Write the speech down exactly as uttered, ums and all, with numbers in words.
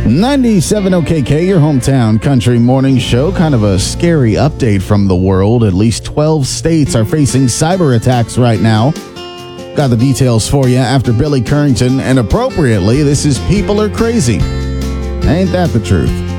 ninety-seven O K K, your hometown country morning show. Kind of a scary update from the world. At least twelve states are facing cyber attacks right now. Got the details for you after Billy Currington, and appropriately, this is People Are Crazy. Ain't that the truth?